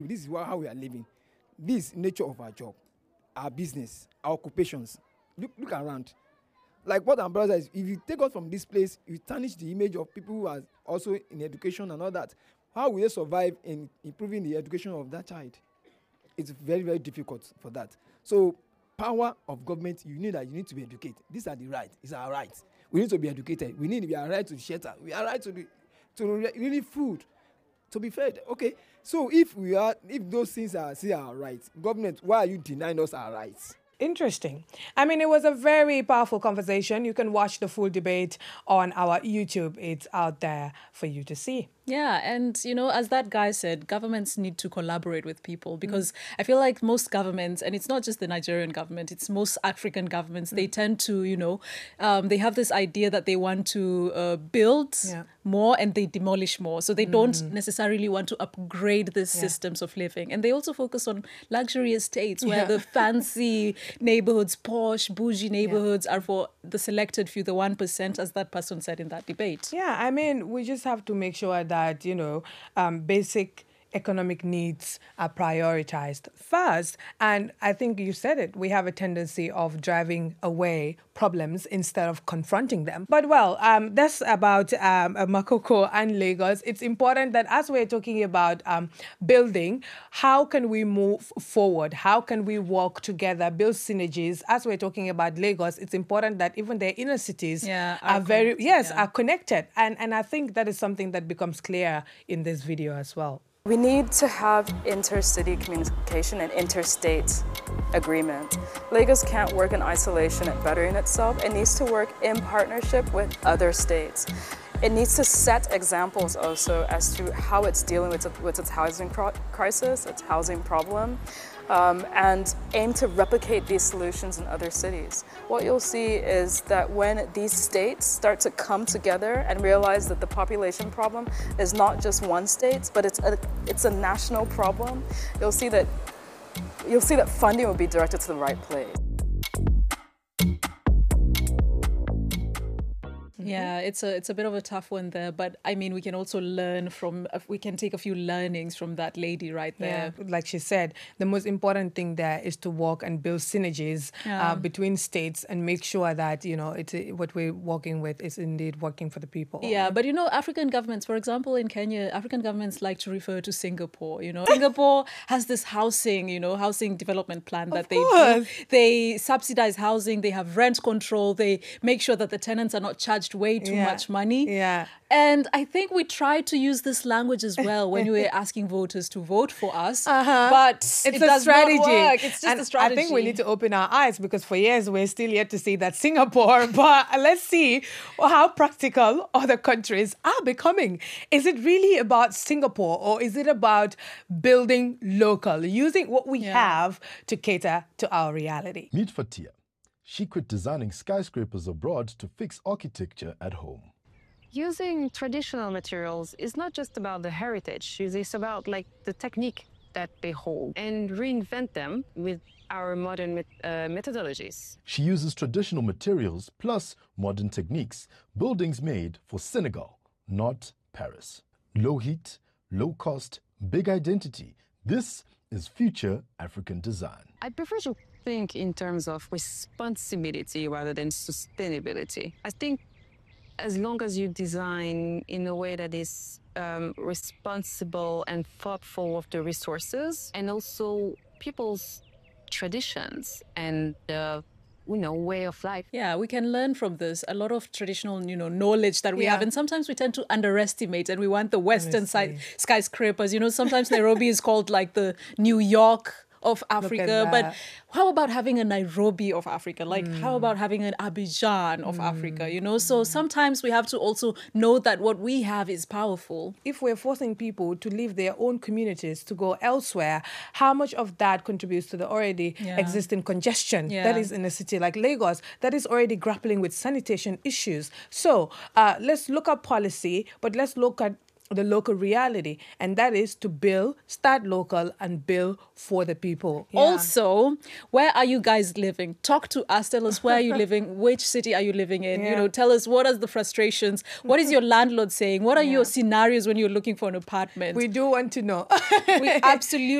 This is how we are living. This nature of our job, our business, our occupations. Look around. Like what our brother is, if you take us from this place, you tarnish the image of people who are also in education and all that. How will they survive in improving the education of that child? It's very, very difficult for that. So power of government, you need to be educated. These are the rights. It's our rights. We need to be educated. We are right to shelter. We are right to really food, to be fed. Okay. So if those things are still our rights, government, why are you denying us our rights? Interesting. I mean, it was a very powerful conversation. You can watch the full debate on our YouTube. It's out there for you to see. Yeah, and as that guy said, governments need to collaborate with people, because I feel like most governments, and it's not just the Nigerian government, it's most African governments, they tend to, they have this idea that they want to build more and they demolish more. So they don't necessarily want to upgrade the systems of living. And they also focus on luxury estates where the fancy neighborhoods, posh, bougie neighborhoods are for the selected few, the 1%, as that person said in that debate. Yeah, I mean, we just have to make sure that, basic economic needs are prioritized first. And I think you said it, we have a tendency of driving away problems instead of confronting them. But that's about Makoko and Lagos. It's important that as we're talking about building, how can we move forward? How can we work together, build synergies? As we're talking about Lagos, it's important that even their inner cities are connected. And I think that is something that becomes clear in this video as well. We need to have intercity communication and interstate agreement. Lagos can't work in isolation at bettering itself. It needs to work in partnership with other states. It needs to set examples also as to how it's dealing with its housing crisis, its housing problem, and aim to replicate these solutions in other cities. What you'll see is that when these states start to come together and realize that the population problem is not just one state, but it's a national problem, you'll see that funding will be directed to the right place. Yeah, it's a bit of a tough one there, but I mean, we can also we can take a few learnings from that lady right there. Yeah, like she said, the most important thing there is to work and build synergies between states and make sure that, what we're working with is indeed working for the people. Yeah, but African governments, for example, in Kenya, African governments like to refer to Singapore, Singapore has this housing development plan that they do. They subsidize housing, they have rent control, they make sure that the tenants are not charged way too much money. Yeah. And I think we try to use this language as well when we were asking voters to vote for us. But it does strategy. not work. It's just a strategy. I think we need to open our eyes, because for years we're still yet to see that Singapore. But let's see how practical other countries are becoming. Is it really about Singapore, or is it about building local, using what we have to cater to our reality? Meet Fatia. She quit designing skyscrapers abroad to fix architecture at home. Using traditional materials is not just about the heritage, it's about the technique that they hold and reinvent them with our modern methodologies. She uses traditional materials plus modern techniques, buildings made for Senegal, not Paris. Low heat, low cost, big identity. This is future African design. I prefer to think in terms of responsibility rather than sustainability. I think as long as you design in a way that is responsible and thoughtful of the resources and also people's traditions and way of life. Yeah, we can learn from this. A lot of traditional, knowledge that we have. And sometimes we tend to underestimate and we want the Western side skyscrapers. Sometimes Nairobi is called like the New York of Africa, but how about having a Nairobi of Africa? How about having an Abidjan of Africa, So sometimes we have to also know that what we have is powerful. If we're forcing people to leave their own communities to go elsewhere, how much of that contributes to the already existing congestion that is in a city like Lagos that is already grappling with sanitation issues? So let's look at policy, but let's look at the local reality, and that is to build, start local, and build for the people. Yeah. Also, where are you guys living? Talk to us. Tell us where are you living? Which city are you living in? Yeah. Tell us what are the frustrations. What is your landlord saying? What are your scenarios when you're looking for an apartment? We do want to know. We absolutely